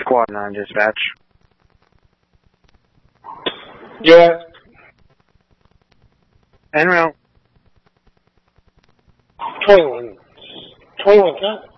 Squad 9 dispatch. Yeah. En route. 21 10.